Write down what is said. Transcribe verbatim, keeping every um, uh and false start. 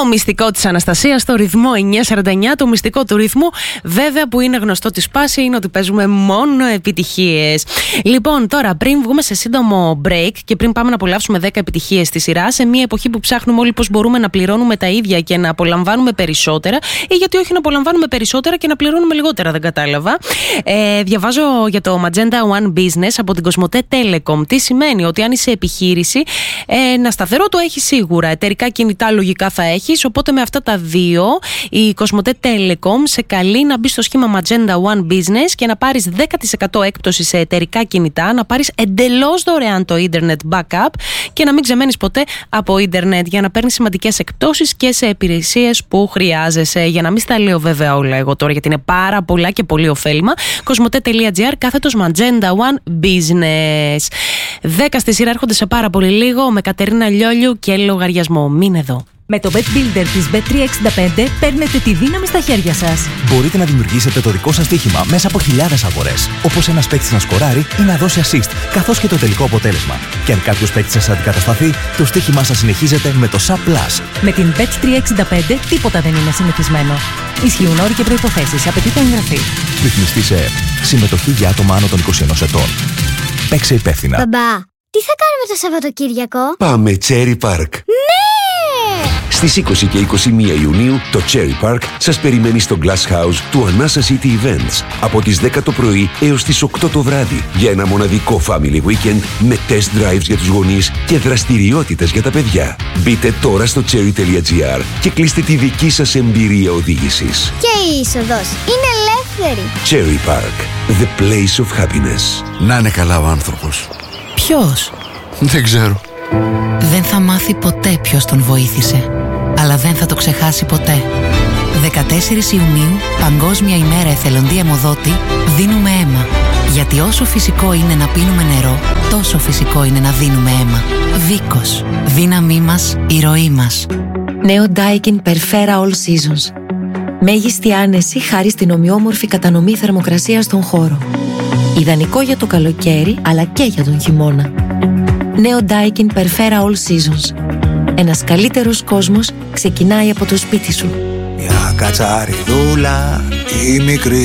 Το μυστικό της Αναστασίας στο ρυθμό εννιακόσια σαράντα εννιά. Το μυστικό του ρυθμού, βέβαια, που είναι γνωστό τη σπάση, είναι ότι παίζουμε μόνο επιτυχίες. Λοιπόν, τώρα πριν βγούμε σε σύντομο break και πριν πάμε να απολαύσουμε δέκα επιτυχίες στη σειρά, σε μια εποχή που ψάχνουμε όλοι πώς μπορούμε να πληρώνουμε τα ίδια και να απολαμβάνουμε περισσότερα, ή γιατί όχι να απολαμβάνουμε περισσότερα και να πληρώνουμε λιγότερα, δεν κατάλαβα. Ε, διαβάζω για το Magenta One Business από την Cosmote Telecom. Τι σημαίνει? Ότι αν είσαι επιχείρηση, ε, ένα σταθερό το έχει σίγουρα. Εταιρικά κινητά λογικά θα έχεις. Οπότε με αυτά τα δύο, η Cosmote Telecom σε καλεί να μπει στο σχήμα Magenta One Business και να πάρεις δέκα τοις εκατό έκπτωση σε εταιρικά κινητά, να πάρεις εντελώς δωρεάν το Internet Backup και να μην ξεμένεις ποτέ από Internet, για να παίρνεις σημαντικές εκπτώσεις και σε υπηρεσίες που χρειάζεσαι. Για να μην στα λέω βέβαια όλα εγώ τώρα, γιατί είναι πάρα πολλά και πολύ ωφέλιμα. Cosmote.gr κάθετος Magenta One Business. δέκα στη σειρά έρχονται σε πάρα πολύ λίγο, με Κατερίνα Λιόλιου και λογαριασμό. Μείνε εδώ. Με το Bet Builder της μπετ τριακόσια εξήντα πέντε παίρνετε τη δύναμη στα χέρια σας. Μπορείτε να δημιουργήσετε το δικό σας στοίχημα μέσα από χιλιάδες αγορές. Όπως ένας παίκτης να σκοράρει ή να δώσει assist, καθώς και το τελικό αποτέλεσμα. Και αν κάποιος παίκτης σας αντικατασταθεί, το στοίχημά σας συνεχίζεται με το Sub Plus. Με την μπετ τριακόσια εξήντα πέντε τίποτα δεν είναι συνηθισμένο. Ισχύουν όροι και προϋποθέσεις. Απαιτείται εγγραφή. Ρυθμιστή σε ΕΕΠ. Συμμετοχή για άτομα άνω των είκοσι ενός ετών. Παίξε υπεύθυνα. Μπαμπά, τι θα κάνουμε το Σαββατοκύριακο? Πάμε Cherry Park. Ναι! Στις είκοσι και είκοσι μία Ιουνίου το Cherry Park σας περιμένει στο Glass House του Anasa City Events από τις δέκα το πρωί έως τις οκτώ το βράδυ για ένα μοναδικό family weekend με test drives για τους γονείς και δραστηριότητες για τα παιδιά. Μπείτε τώρα στο cherry.gr και κλείστε τη δική σας εμπειρία οδήγησης. Και η είσοδος είναι ελεύθερη. Cherry Park, the place of happiness. Να είναι καλά ο άνθρωπος. Ποιος? Δεν ξέρω. Δεν θα μάθει ποτέ ποιος τον βοήθησε, αλλά δεν θα το ξεχάσει ποτέ. δεκατέσσερις Ιουνίου, Παγκόσμια ημέρα εθελοντή αιμοδότη, δίνουμε αίμα. Γιατί όσο φυσικό είναι να πίνουμε νερό, τόσο φυσικό είναι να δίνουμε αίμα. Βίκος. Δύναμή μας, η ροή μας. Νέο Daikin Perfera All Seasons. Μέγιστη άνεση χάρη στην ομοιόμορφη κατανομή θερμοκρασίας στον χώρο. Ιδανικό για το καλοκαίρι, αλλά και για τον χειμώνα. Νέο Daikin Perfera All Seasons. Ένας καλύτερος κόσμος ξεκινάει από το σπίτι σου. Μια κατσαριδούλα, η μικρή